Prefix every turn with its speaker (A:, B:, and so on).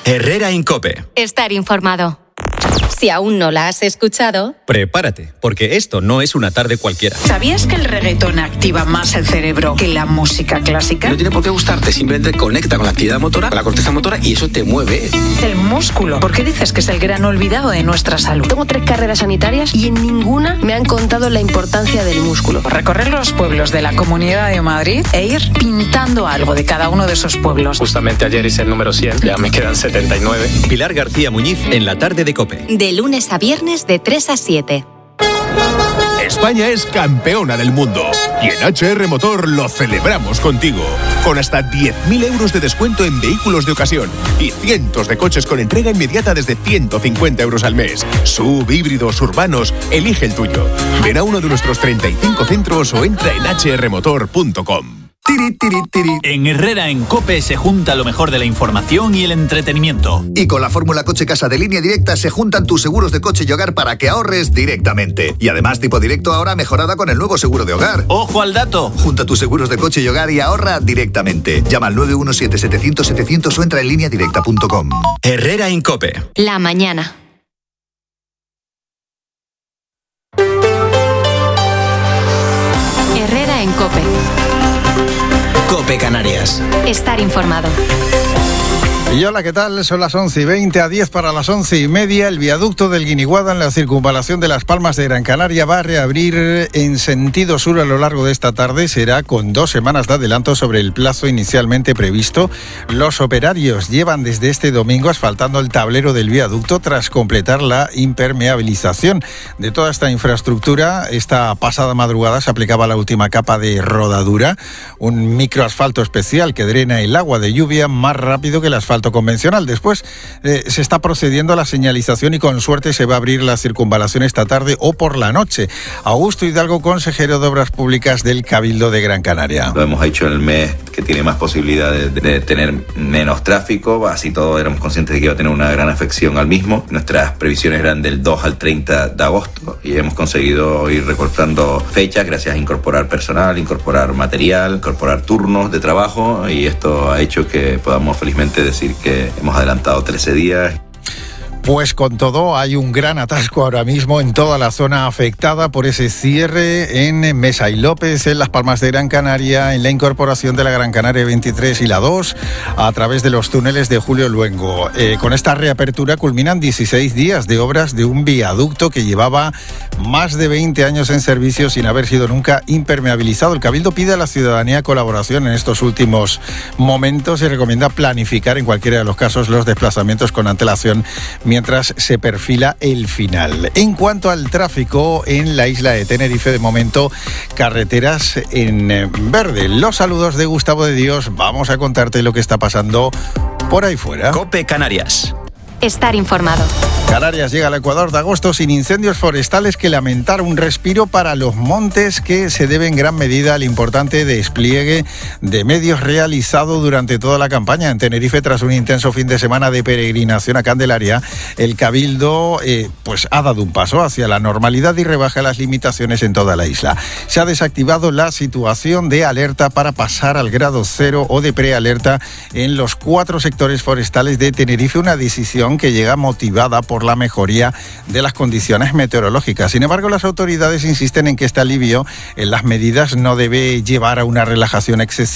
A: Herrera en COPE.
B: Estar informado. Si aún no la has escuchado,
A: prepárate, porque esto no es una tarde cualquiera.
C: ¿Sabías que el reggaetón activa más el cerebro que la música clásica?
D: No tiene por qué gustarte, simplemente conecta con la actividad motora, con la corteza motora, y eso te mueve.
C: El músculo. ¿Por qué dices que es el gran olvidado de nuestra salud?
E: Tengo 3 carreras sanitarias y en ninguna me han contado la importancia del músculo.
C: Recorrer los pueblos de la Comunidad de Madrid e ir pintando algo de cada uno de esos pueblos.
F: Justamente ayer hice el número 100, ya me quedan 79.
A: Pilar García Muñiz en la tarde de COPE.
B: De lunes a viernes de 3 a 7.
G: España es campeona del mundo y en HR Motor lo celebramos contigo. Con hasta 10.000 euros de descuento en vehículos de ocasión y cientos de coches con entrega inmediata desde 150 euros al mes. SUV, híbridos, urbanos, elige el tuyo. Ven a uno de nuestros 35 centros o entra en hrmotor.com.
H: En Herrera en COPE se junta lo mejor de la información y el entretenimiento.
I: Y con la fórmula Coche Casa de Línea Directa se juntan tus seguros de coche y hogar para que ahorres directamente. Y además tipo directo ahora mejorada con el nuevo seguro de hogar.
H: ¡Ojo al dato!
I: Junta tus seguros de coche y hogar y ahorra directamente. Llama al 917-700-700 o entra en lineadirecta.com.
A: Herrera en COPE.
B: La mañana. Herrera en COPE.
J: COPE Canarias.
B: Estar informado.
K: Y hola, ¿qué tal? Son las 11:20, a 10 para las 11:30. El viaducto del Guiniguada en la circunvalación de Las Palmas de Gran Canaria va a reabrir en sentido sur a lo largo de esta tarde. Será con 2 semanas de adelanto sobre el plazo inicialmente previsto. Los operarios llevan desde este domingo asfaltando el tablero del viaducto tras completar la impermeabilización de toda esta infraestructura. Esta pasada madrugada se aplicaba la última capa de rodadura, un microasfalto especial que drena el agua de lluvia más rápido que el asfalto convencional. Después se está procediendo a la señalización y con suerte se va a abrir la circunvalación esta tarde o por la noche. Augusto Hidalgo, consejero de Obras Públicas del Cabildo de Gran Canaria.
L: Lo hemos hecho en el mes que tiene más posibilidades de tener menos tráfico, así todos éramos conscientes de que iba a tener una gran afección al mismo. Nuestras previsiones eran del 2 al 30 de agosto y hemos conseguido ir recortando fechas gracias a incorporar personal, incorporar material, incorporar turnos de trabajo, y esto ha hecho que podamos felizmente decir que hemos adelantado 13 días.
K: Pues con todo, hay un gran atasco ahora mismo en toda la zona afectada por ese cierre en Mesa y López, en Las Palmas de Gran Canaria, en la incorporación de la Gran Canaria 23 y la 2, a través de los túneles de Julio Luengo. Con esta reapertura culminan 16 días de obras de un viaducto que llevaba más de 20 años en servicio sin haber sido nunca impermeabilizado. El Cabildo pide a la ciudadanía colaboración en estos últimos momentos y recomienda planificar en cualquiera de los casos los desplazamientos con antelación mientras se perfila el final. En cuanto al tráfico en la isla de Tenerife, de momento, carreteras en verde. Los saludos de Gustavo de Dios. Vamos a contarte lo que está pasando por ahí fuera.
A: COPE Canarias.
B: Estar informado.
K: Canarias llega al Ecuador de agosto sin incendios forestales que lamentar. Un respiro para los montes que se debe en gran medida al importante despliegue de medios realizado durante toda la campaña. En Tenerife, tras un intenso fin de semana de peregrinación a Candelaria, el Cabildo ha dado un paso hacia la normalidad y rebaja las limitaciones en toda la isla. Se ha desactivado la situación de alerta para pasar al grado 0 o de prealerta en los 4 sectores forestales de Tenerife, una decisión que llega motivada por la mejoría de las condiciones meteorológicas. Sin embargo, las autoridades insisten en que este alivio en las medidas no debe llevar a una relajación excesiva